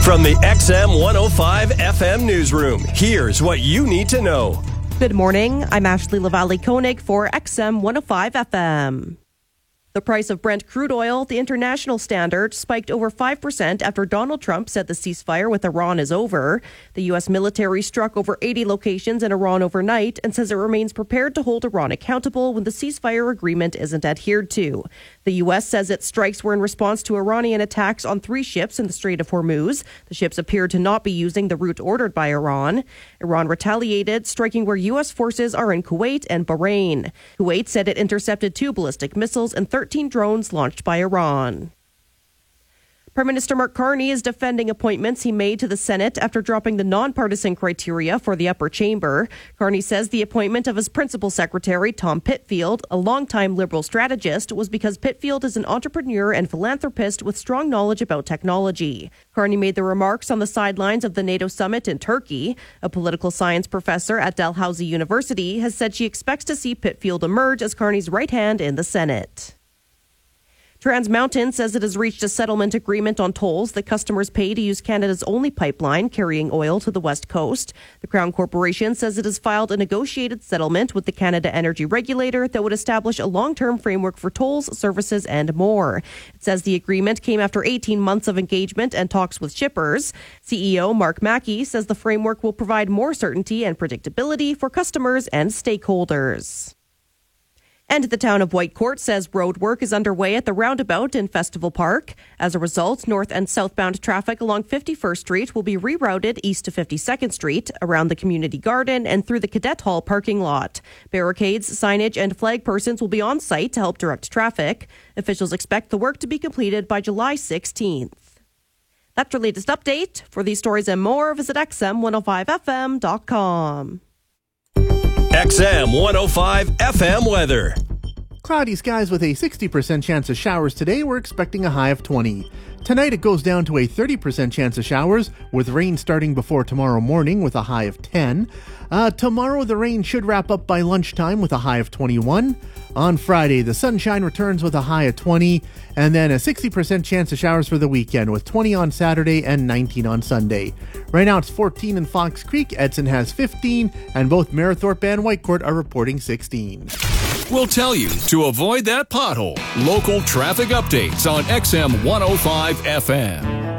From the XM 105 FM newsroom, here's what you need to know. Good morning. I'm Ashley Lavallee-Koenig for XM 105 FM. The price of Brent crude oil, the international standard, spiked over 5% after Donald Trump said the ceasefire with Iran is over. The U.S. military struck over 80 locations in Iran overnight and says it remains prepared to hold Iran accountable when the ceasefire agreement isn't adhered to. The U.S. says its strikes were in response to Iranian attacks on 3 ships in the Strait of Hormuz. The ships appeared to not be using the route ordered by Iran. Iran retaliated, striking where U.S. forces are in Kuwait and Bahrain. Kuwait said it intercepted 2 ballistic missiles and 13 drones launched by Iran. Prime Minister Mark Carney is defending appointments he made to the Senate after dropping the nonpartisan criteria for the upper chamber. Carney says the appointment of his principal secretary, Tom Pitfield, a longtime Liberal strategist, was because Pitfield is an entrepreneur and philanthropist with strong knowledge about technology. Carney made the remarks on the sidelines of the NATO summit in Turkey. A political science professor at Dalhousie University has said she expects to see Pitfield emerge as Carney's right hand in the Senate. Trans Mountain says it has reached a settlement agreement on tolls that customers pay to use Canada's only pipeline carrying oil to the West Coast. The Crown Corporation says it has filed a negotiated settlement with the Canada Energy Regulator that would establish a long-term framework for tolls, services, and more. It says the agreement came after 18 months of engagement and talks with shippers. CEO Mark Mackey says the framework will provide more certainty and predictability for customers and stakeholders. And the town of Whitecourt says road work is underway at the roundabout in Festival Park. As a result, north and southbound traffic along 51st Street will be rerouted east to 52nd Street, around the community garden and through the Cadet Hall parking lot. Barricades, signage, and flag persons will be on site to help direct traffic. Officials expect the work to be completed by July 16th. That's your latest update. For these stories and more, visit xm105fm.com. XM 105 FM weather. Cloudy skies with a 60% chance of showers today. We're expecting a high of 20. Tonight it goes down to a 30% chance of showers, with rain starting before tomorrow morning with a high of 10. Tomorrow the rain should wrap up by lunchtime with a high of 21. On Friday, the sunshine returns with a high of 20, and then a 60% chance of showers for the weekend with 20 on Saturday and 19 on Sunday. Right now it's 14 in Fox Creek, Edson has 15, and both Marathorpe and Whitecourt are reporting 16. We'll tell you to avoid that pothole. Local traffic updates on XM 105 FM.